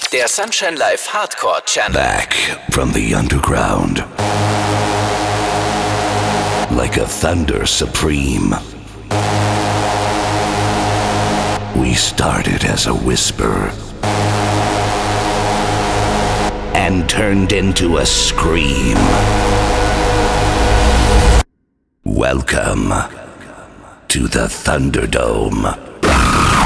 Der Sunshine Live Hardcore Channel. Back from the underground. Like a thunder supreme. We started as a whisper. And turned into a scream. Welcome to the Thunderdome.